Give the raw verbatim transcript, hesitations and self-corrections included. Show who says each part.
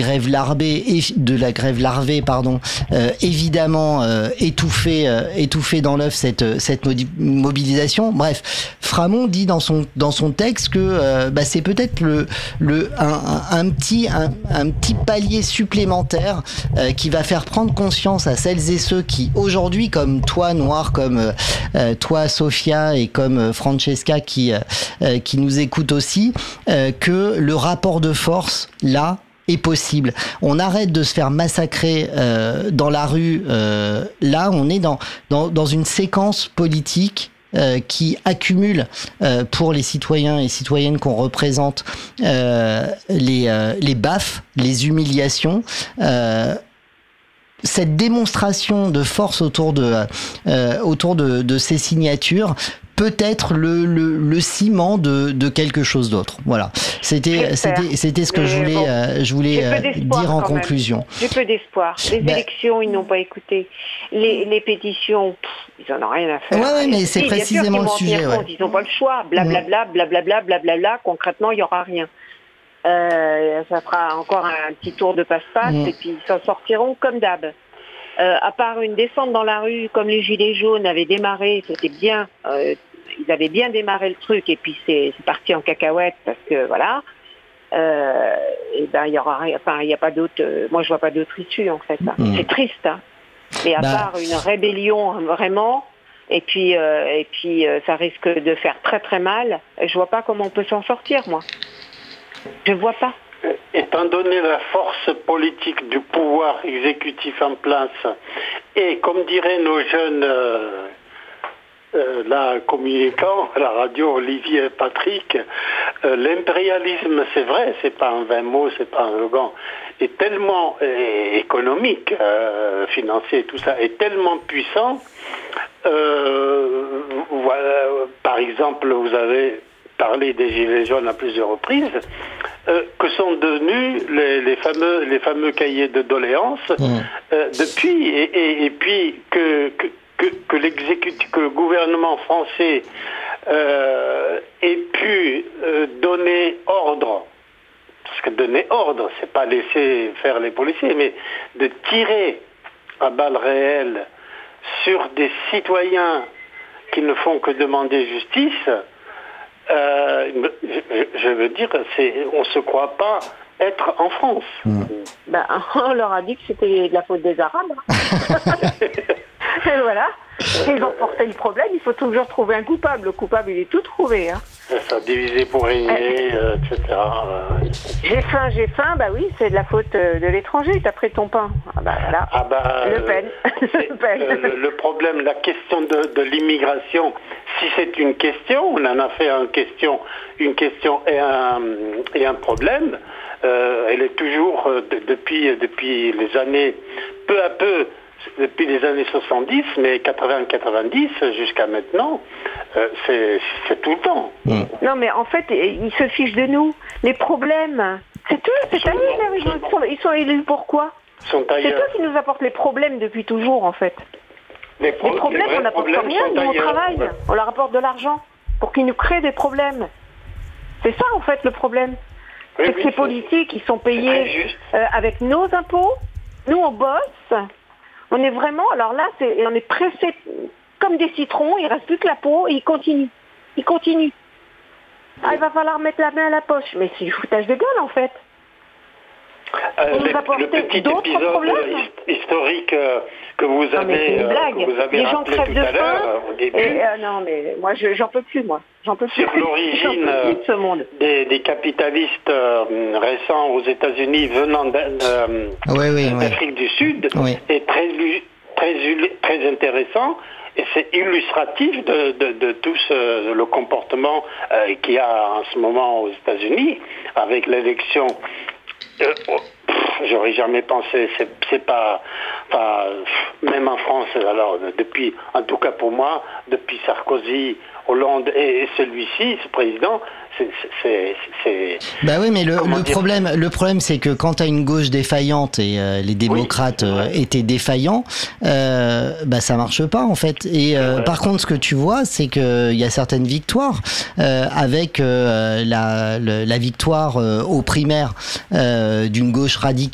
Speaker 1: grève larvée, de la grève larvée, pardon, euh, évidemment euh, étouffé, euh, étouffé dans l'œuf cette cette mobilisation. Bref, Framont dit dans son dans son texte que euh, bah, c'est peut-être le le un, un, un petit un, un petit palier supplémentaire euh, qui va faire prendre conscience à celles et ceux qui aujourd'hui, comme toi Noir, comme euh, toi Sophia et comme euh, Francesca qui euh, qui nous écoutent aussi, euh, que le rapport de force là est possible. On arrête de se faire massacrer euh, dans la rue. Euh, là, on est dans dans dans une séquence politique Euh, qui accumule euh, pour les citoyens et citoyennes qu'on représente euh, les euh, les baffes, les humiliations. Euh, cette démonstration de force autour de euh, autour de, de ces signatures peut être le, le, le ciment de, de quelque chose d'autre. Voilà. C'était, c'était, c'était ce que je voulais, bon, euh, je voulais euh, dire en conclusion.
Speaker 2: Même. J'ai peu d'espoir. Les ben, élections, ils n'ont pas écouté. Les, les pétitions, pff, ils n'en ont rien à faire.
Speaker 1: Ouais, ouais, mais c'est si, précisément le sujet. Ouais.
Speaker 2: Ils n'ont pas le choix. Blablabla, blablabla, blablabla. Concrètement, il n'y aura rien. Euh, ça fera encore un petit tour de passe-passe mmh. et puis ils s'en sortiront comme d'hab. Euh, à part une descente dans la rue, comme les Gilets jaunes avaient démarré, c'était bien, euh, ils avaient bien démarré le truc, et puis c'est, c'est parti en cacahuète, parce que voilà, euh, et ben il y aura rien, enfin il n'y a pas d'autre, euh, moi je vois pas d'autre issue en fait. Hein. Mmh. C'est triste, hein. Et à bah. part une rébellion vraiment, et puis euh, et puis euh, ça risque de faire très très mal. Je vois pas comment on peut s'en sortir, moi. Je vois pas.
Speaker 3: Étant donné la force politique du pouvoir exécutif en place, et comme diraient nos jeunes euh, euh, là, communicants à la radio, Olivier et Patrick, euh, l'impérialisme, c'est vrai, c'est pas un vain mot, c'est pas un slogan, est tellement euh, économique, euh, financier, tout ça, est tellement puissant. Euh, voilà, par exemple, vous avez parlé des Gilets jaunes à plusieurs reprises. Euh, que sont devenus les, les fameux les fameux cahiers de doléances mmh. euh, depuis et, et, et puis que que, que, que l'exécutif que le gouvernement français euh, ait pu euh, donner ordre, parce que donner ordre, c'est pas laisser faire les policiers, mais de tirer à balles réelles sur des citoyens qui ne font que demander justice. Euh, je, je veux dire, c'est, on ne se croit pas être en France. Mmh.
Speaker 2: Ben, on leur a dit que c'était de la faute des Arabes. Et voilà. Ils ont porté le problème, il faut toujours trouver un coupable. Le coupable, il est tout trouvé. Hein.
Speaker 3: Ça, divisé pour régner, euh, et cetera.
Speaker 2: J'ai faim, j'ai faim, bah oui, c'est de la faute de l'étranger, t'as pris ton pain. Ah bah voilà,
Speaker 3: ah bah,
Speaker 2: Le Pen. Le, Pen.
Speaker 3: Euh, le, le problème, la question de, de l'immigration, si c'est une question, on en a fait une question, une question et un, et un problème, euh, elle est toujours, euh, de, depuis, depuis les années, peu à peu, depuis les années soixante-dix, mais quatre-vingts quatre-vingt-dix jusqu'à maintenant, euh, c'est, c'est tout le temps. Mmh.
Speaker 2: Non, mais en fait, ils se fichent de nous. Les problèmes, c'est eux, c'est à eux. Ils sont, ils sont élus pourquoi ? C'est eux qui nous apportent les problèmes depuis toujours, en fait. Les, pro- les problèmes, les on n'apporte rien, nous on travaille. Ouais. On leur apporte de l'argent pour qu'ils nous créent des problèmes. C'est ça, en fait, le problème. Oui, c'est que oui, ces c'est, politiques, ils sont payés euh, avec nos impôts. Nous, on bosse. On est vraiment, alors là, c'est, on est pressés comme des citrons, il reste plus que la peau et ils continuent. Ils continuent. Ah, il va falloir mettre la main à la poche. Mais c'est du foutage de gueule, en fait.
Speaker 3: Euh, on nous a le petit épisode problèmes. historique euh, que vous
Speaker 2: non,
Speaker 3: avez,
Speaker 2: euh, que
Speaker 3: vous avez
Speaker 2: les gens
Speaker 3: rappelé
Speaker 2: crèvent
Speaker 3: tout
Speaker 2: de
Speaker 3: à l'heure,
Speaker 2: faim.
Speaker 3: au début.
Speaker 2: Et, euh, non, mais moi, je, j'en peux plus, moi. J'en peux plus.
Speaker 3: Sur l'origine euh,
Speaker 2: de ce monde.
Speaker 3: Des, des capitalistes euh, récents aux États-Unis venant euh,
Speaker 1: oui, oui,
Speaker 3: d'Afrique
Speaker 1: oui.
Speaker 3: du Sud
Speaker 1: oui.
Speaker 3: est très, très, très intéressant. Et c'est illustratif de, de, de tout ce, le comportement euh, qu'il y a en ce moment aux États-Unis, avec l'élection. Euh, oh, pff, j'aurais jamais pensé, c'est, c'est pas, enfin, même en France, alors depuis, en tout cas pour moi, depuis Sarkozy, Hollande et, et celui-ci, ce président, c'est, c'est, c'est
Speaker 1: bah oui, mais le, le problème, le problème, c'est que quand t'as une gauche défaillante et euh, les démocrates oui, euh, étaient défaillants, euh, bah ça marche pas en fait. Et euh, ouais. Par contre, ce que tu vois, c'est que il y a certaines victoires euh, avec euh, la, le, la victoire euh, aux primaires euh, d'une gauche radicale